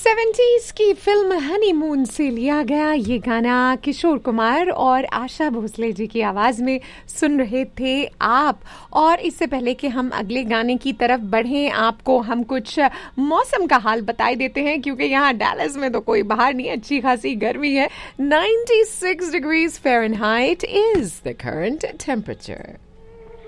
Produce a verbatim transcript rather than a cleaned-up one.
Seventies की film honeymoon से लिया गया ये गाना किशोर कुमार और आशा भोसले जी की आवाज में सुन रहे थे आप। और इससे पहले कि हम अगले गाने की तरफ बढ़ें, आपको हम कुछ मौसम का हाल बताई देते हैं, क्योंकि यहाँ डैलस में तो कोई बाहर नहीं, अच्छी खासी गर्मी है। ninety-six degrees Fahrenheit is the current temperature.